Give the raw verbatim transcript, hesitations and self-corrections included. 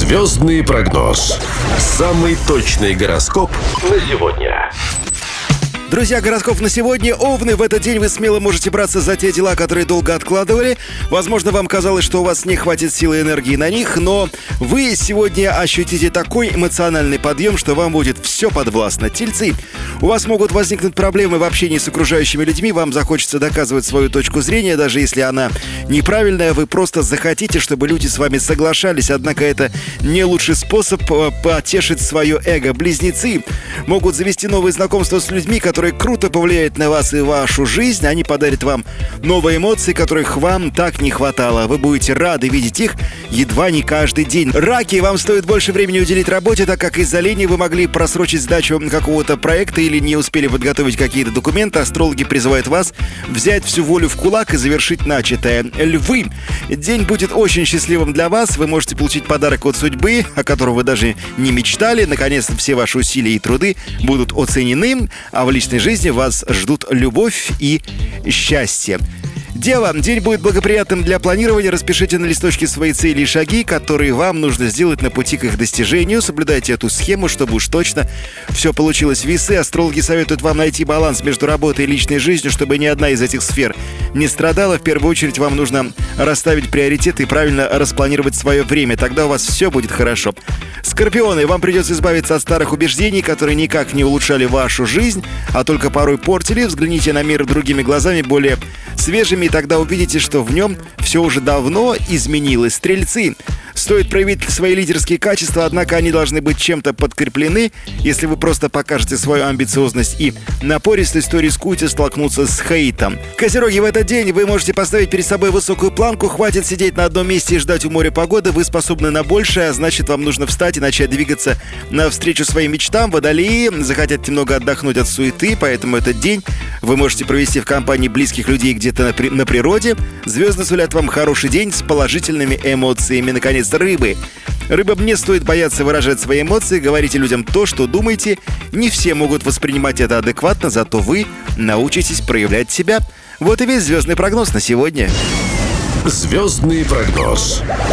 Звездный прогноз. Самый точный гороскоп на сегодня. Друзья, гороскоп на сегодня. Овны, в этот день вы смело можете браться за те дела, которые долго откладывали. Возможно, вам казалось, что у вас не хватит силы и энергии на них, но вы сегодня ощутите такой эмоциональный подъем, что вам будет все подвластно. Тельцы, у вас могут возникнуть проблемы в общении с окружающими людьми, вам захочется доказывать свою точку зрения, даже если она неправильная, вы просто захотите, чтобы люди с вами соглашались, однако это не лучший способ потешить свое эго. Близнецы могут завести новые знакомства с людьми, которые круто повлияют на вас и вашу жизнь. Они подарят вам новые эмоции, которых вам так не хватало. Вы будете рады видеть их едва не каждый день. Раки, вам стоит больше времени уделить работе, так как из-за лени вы могли просрочить сдачу какого-то проекта или не успели подготовить какие-то документы. Астрологи призывают вас взять всю волю в кулак и завершить начатое. Львы, день будет очень счастливым для вас. Вы можете получить подарок от судьбы, о котором вы даже не мечтали. Наконец-то все ваши усилия и труды будут оценены, а в личной жизни вас ждут любовь и счастье. Дева, день будет благоприятным для планирования. Распишите на листочке свои цели и шаги, которые вам нужно сделать на пути к их достижению. Соблюдайте эту схему, чтобы уж точно все получилось. Весы, астрологи советуют вам найти баланс между работой и личной жизнью, чтобы ни одна из этих сфер не страдала. В первую очередь вам нужно расставить приоритеты и правильно распланировать свое время. Тогда у вас все будет хорошо. Скорпионы, вам придется избавиться от старых убеждений, которые никак не улучшали вашу жизнь, а только порой портили. Взгляните на мир другими глазами, более свежими, и тогда увидите, что в нем все уже давно изменилось. Стрельцы, стоит проявить свои лидерские качества, однако они должны быть чем-то подкреплены. Если вы просто покажете свою амбициозность и напористость, то рискуете столкнуться с хейтом. Козероги, в этот день вы можете поставить перед собой высокую планку. Хватит сидеть на одном месте и ждать у моря погоды. Вы способны на большее, а значит, вам нужно встать и начать двигаться навстречу своим мечтам. Водолеи захотят немного отдохнуть от суеты, поэтому этот день вы можете провести в компании близких людей где-то на, при... на природе. Звезды сулят вам хороший день с положительными эмоциями. Наконец, рыбы. Рыбам не стоит бояться выражать свои эмоции, говорите людям то, что думаете. Не все могут воспринимать это адекватно, зато вы научитесь проявлять себя. Вот и весь звездный прогноз на сегодня. Звездный прогноз.